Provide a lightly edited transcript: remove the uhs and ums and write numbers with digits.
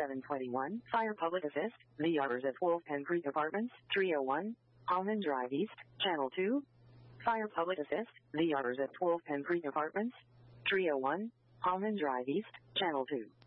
721. Fire Public Assist. The Others at Wolf Pen Creek Apartments. 301. Almond Drive East. Channel 2. Fire Public Assist. The Others at Wolf Pen Creek Apartments. 301. Almond Drive East. Channel 2.